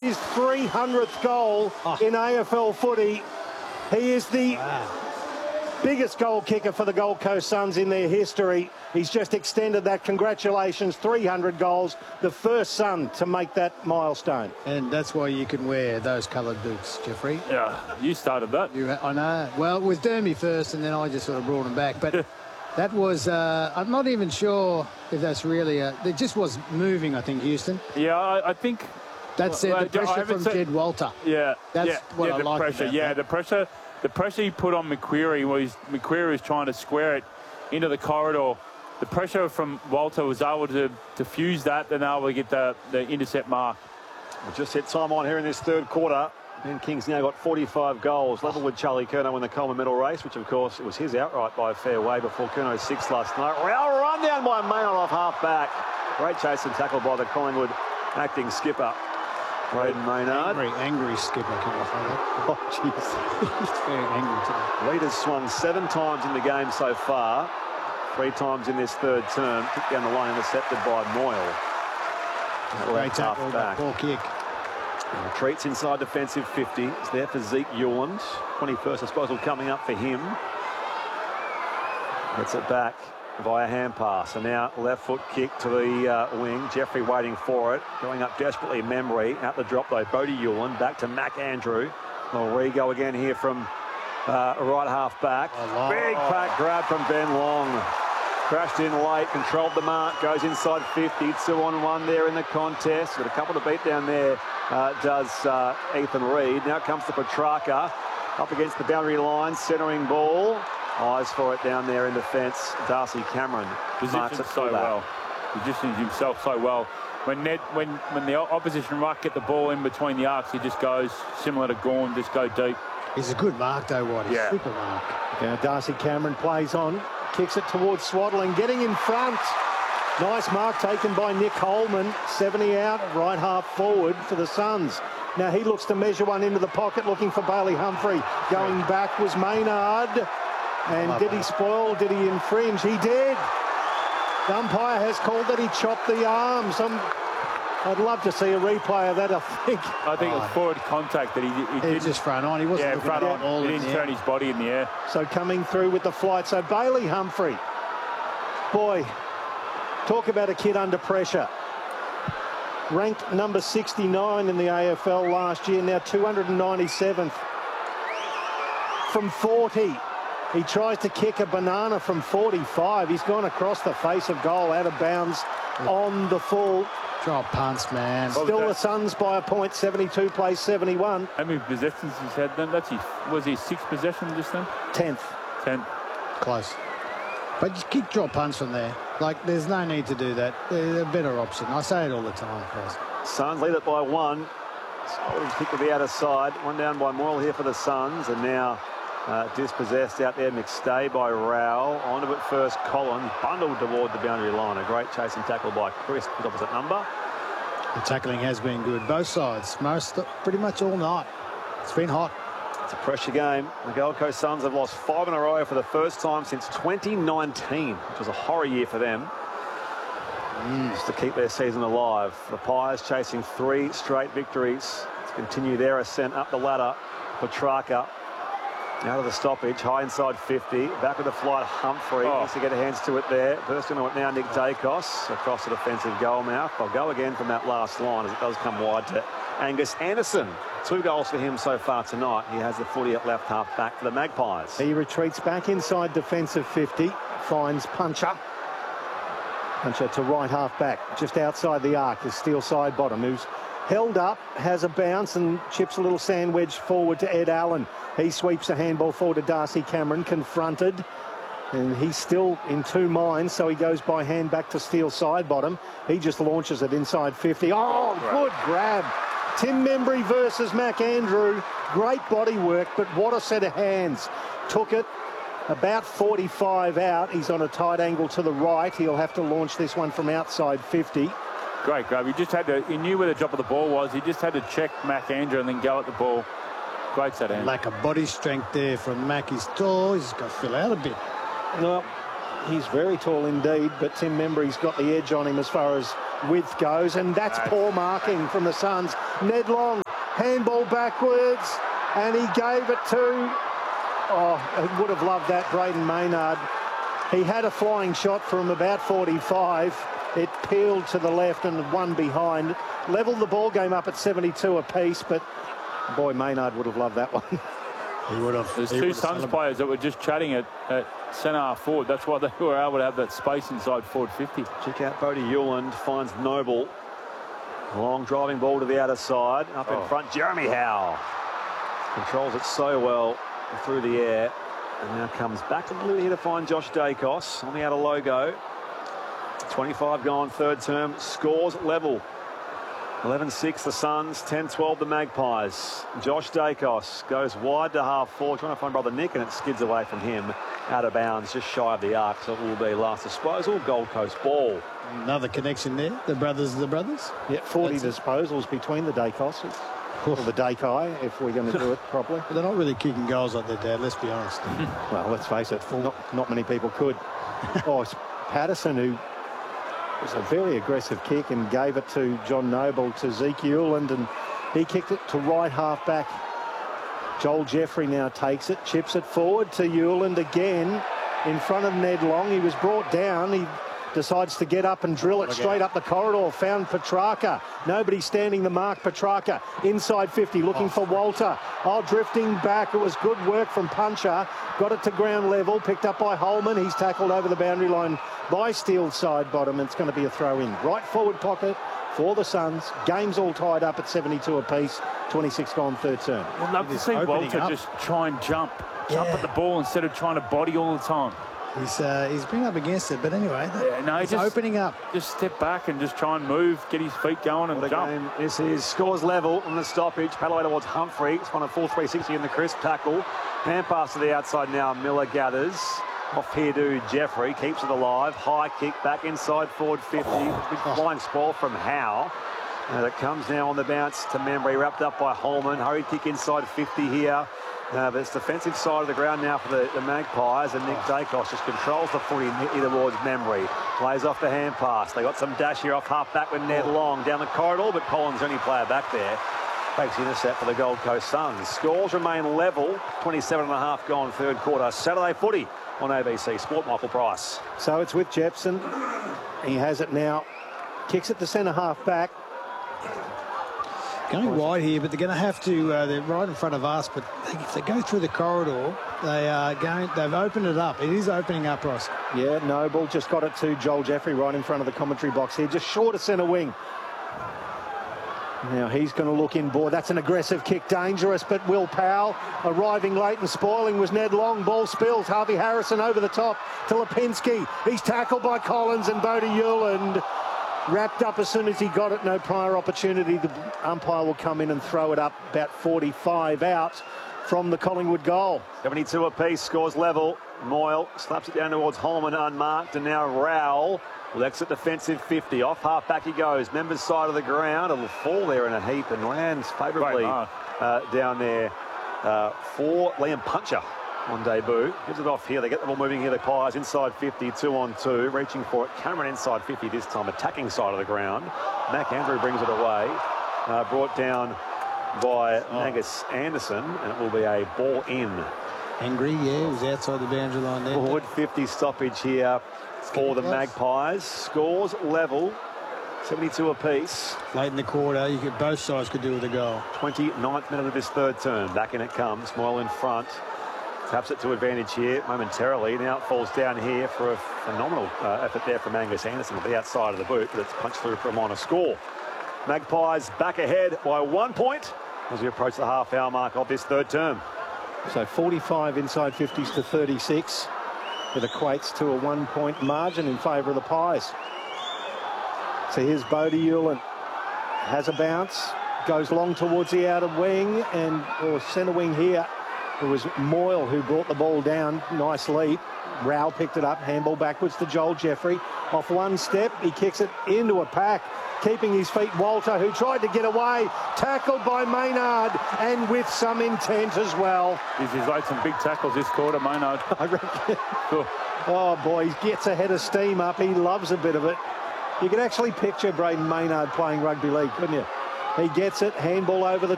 his 300th goal in AFL footy. He is the biggest goal kicker for the Gold Coast Suns in their history. He's just extended that. Congratulations, 300 goals. The first Sun to make that milestone. And that's why you can wear those coloured boots, Jeffrey. Yeah, you started that. I know. Well, it was Dermy first, and then I just sort of brought him back. But that was, I'm not even sure if that's really it just was moving, I think, Houston. Yeah, I think... That's the pressure from Jed Walter. Yeah. That's what I the like pressure. about Yeah, that. the pressure he put on McQuarrie was McQuarrie was trying to square it into the corridor. The pressure from Walter was able to diffuse that, then able to get the intercept mark. We've just hit time on here in this third quarter. Ben King's now got 45 goals, level with Charlie Curnow in the Coleman medal race, which of course it was his outright by a fair way before Curnow's 6 last night. Real run down by Maynard off half back. Great chase and tackle by the Collingwood acting skipper, Braden Maynard. Angry skipper, can I say that? Oh, jeez. He's very angry today. Leaders swung 7 times in the game so far. 3 times in this third term. Kick down the line, intercepted by Moyle. Great tackle, back. Poor kick. And retreats inside defensive 50. It's there for Zeke Ewland. 21st disposal coming up for him. Gets it back via hand pass. And now left foot kick to the wing. Jeffrey waiting for it. Going up desperately, Memory. Out the drop though, Bodie Ewland. Back to Mac Andrew. Well, Rigo again here from right half back. Big pack grab from Ben Long. Crashed in late, controlled the mark, goes inside 50. 2-on-1 there in the contest. Got a couple to beat down there, does Ethan Reid. Now comes to Petrarca. Up against the boundary line, centering ball. Eyes for it down there in defence. Darcy Cameron marks it so well. Positions himself so well. When the opposition ruck get the ball in between the arcs, he just goes, similar to Gawn, just go deep. He's a good mark though, Whitey. Yeah. Super mark. Now Darcy Cameron plays on, kicks it towards Swaddling, getting in front. Nice mark taken by Nick Holman. 70 out, right half forward for the Suns. Now he looks to measure one into the pocket, looking for Bailey Humphrey. Going back was Maynard. And did he spoil? Did he infringe? He did. The umpire has called that he chopped the arms. I'd love to see a replay of that, I think. I think it was forward contact that he did. Just front on. He wasn't front on. He didn't turn his body in the air. So coming through with the flight. So Bailey Humphrey. Boy, talk about a kid under pressure. Ranked number 69 in the AFL last year, now 297th. From 40. He tries to kick a banana from 45. He's gone across the face of goal, out of bounds on the full. Drop punts, man. Still the Suns by a point, 72 plays 71. How many possessions he's had then? Was his 6th possession just then? 10th. 10th. Close. But you kick drop punts from there. Like, there's no need to do that. They're a better option. I say it all the time, guys. Suns lead it by 1. Spalding's kick to the outer side. 1 down by Moyle here for the Suns. And now dispossessed out there, McStay by Rowell. Onto it first, Collins. Bundled toward the boundary line. A great chasing tackle by Chris, his opposite number. The tackling has been good. Both sides. Pretty much all night. It's been hot. It's a pressure game. The Gold Coast Suns have lost 5 in a row for the first time since 2019, which was a horror year for them. Just to keep their season alive. The Pies chasing 3 straight victories to continue their ascent up the ladder. Petrarca out of the stoppage, high inside 50. Back with the flight, Humphrey. Needs to get hands to it there. Bursting on it now, Nick Dacos across the defensive goal mouth. They'll go again from that last line as it does come wide to Angus Anderson. 2 goals for him so far tonight. He has the footy at left half back for the Magpies. He retreats back inside defensive 50, finds Puncher. Puncher to right half back, just outside the arc is Steele Sidebottom, who's held up, has a bounce and chips a little sand wedge forward to Ed Allen. He sweeps a handball forward to Darcy Cameron, confronted. And he's still in 2 minds, so he goes by hand back to Steele Sidebottom. He just launches it inside 50. Oh, good grab. Tim Membry versus Mac Andrew. Great body work, but what a set of hands. Took it about 45 out. He's on a tight angle to the right. He'll have to launch this one from outside 50. Great grab. He knew where the drop of the ball was. He just had to check Mac Andrew and then go at the ball. Great set of hands. Lack of body strength there from Mac. He's tall. He's got to fill out a bit. No, he's very tall indeed, but Tim Membry's got the edge on him as far as width goes, and that's poor marking from the Suns. Ned Long, handball backwards, and he gave it to, I would have loved that, Brayden Maynard. He had a flying shot from about 45. It peeled to the left and one behind. Levelled the ball game up at 72 apiece, but boy, Maynard would have loved that one. He would have. There's two Suns players that were just chatting at centre-half forward. That's why they were able to have that space inside forward 50. Check out Bodie Hewland, finds Noble. Long driving ball to the outer side. Up in front, Jeremy Howe. Controls it so well through the air. And now comes back a little here to find Josh Dacos on the outer logo. 25 gone, third term. Scores level. 11-6 the Suns, 10-12 the Magpies. Josh Dacos goes wide to half forward, trying to find brother Nick, and it skids away from him out of bounds, just shy of the arc. So it will be last disposal, Gold Coast ball. Another connection there. The brothers. Yeah, 40 disposals between the Dacoses. Or the Dakai, if we're going to do it properly. But they're not really kicking goals like their dad, let's be honest. Well, let's face it, not many people could. It's Patterson, who was a very aggressive kick and gave it to John Noble to Zeke Hewland, and he kicked it to right half back. Joel Jeffrey now takes it, chips it forward to Hewland again in front of Ned Long. He was brought down. He decides to get up and drill it straight up the corridor. Found Petrarca. Nobody standing the mark. Petrarca inside 50 looking for Walter. Drifting back. It was good work from Puncher. Got it to ground level. Picked up by Holman. He's tackled over the boundary line by Steele side bottom. It's going to be a throw in. Right forward pocket for the Suns. Game's all tied up at 72 apiece. 26 gone, third turn. I'd love to see Walter just try and jump at the ball instead of trying to body all the time. He's been up against it, but anyway, he's just opening up. Just step back and just try and move, get his feet going and jump. Game. This is scores level on the stoppage. Paddle away towards Humphrey. It's won a full 360 in the crisp tackle. Hand pass to the outside now. Miller gathers. Off here to Jeffrey. Keeps it alive. High kick back inside forward 50. Big flying spoil from Howe. And it comes now on the bounce to Membry. Wrapped up by Holman. Hurried kick inside 50 here. But it's defensive side of the ground now for the Magpies, and Nick Dacos just controls the footy towards Membry. Plays off the hand pass. They got some dash here off half back with Ned Long down the corridor, but Collins the only player back there. Takes the intercept for the Gold Coast Suns. Scores remain level. 27.5 gone third quarter. Saturday footy on ABC Sport. Michael Price. So it's with Jepson. He has it now. Kicks it to centre half back. Going wide here, but they're going to have to. They're right in front of us, but if they go through the corridor, they are going. They've opened it up. It is opening up, Ross. Yeah, Noble just got it to Joel Jeffrey right in front of the commentary box here, just short of centre wing. Now he's going to look in. Boy, that's an aggressive kick, dangerous, but Will Powell arriving late and spoiling was Ned Long. Ball spills. Harvey Harrison over the top to Lipinski. He's tackled by Collins, and Bodie Hewland wrapped up as soon as he got it. No prior opportunity. The umpire will come in and throw it up about 45 out from the Collingwood goal. 72 apiece, scores level. Moyle slaps it down towards Holman unmarked, and now Rowell will exit defensive 50. Off half back he goes. Members side of the ground. It'll fall there in a heap and lands favourably down there for Liam Puncher on debut. Gives it off here. They get the ball moving here. The Pies inside 50, 2-on-2. Reaching for it. Cameron inside 50 this time, attacking side of the ground. Mac Andrew brings it away. Brought down by Angus Anderson, and it will be a ball in. Angry, yeah, it was outside the boundary line there. Forward 50 stoppage here for the Magpies. Scores level, 72 apiece. Late in the quarter, both sides could do with a goal. 29th minute of this third term. Back in it comes. Moyle in front. Taps it to advantage here momentarily. Now it falls down here for a phenomenal effort there from Angus Anderson at the outside of the boot, but it's punched through for a minor score. Magpies back ahead by 1 point as we approach the half-hour mark of this third term. So 45 inside 50s to 36. It equates to a 1 point margin in favour of the Pies. So here's Bodie Hewland. Has a bounce. Goes long towards the outer wing or centre wing here. It was Moyle who brought the ball down. Nice leap. Rowell picked it up. Handball backwards to Joel Jeffrey. Off one step. He kicks it into a pack. Keeping his feet, Walter, who tried to get away. Tackled by Maynard, and with some intent as well. He's laid some big tackles this quarter, Maynard. I reckon. Oh, boy, he gets a head of steam up. He loves a bit of it. You could actually picture Braden Maynard playing rugby league, couldn't you? He gets it, handball over the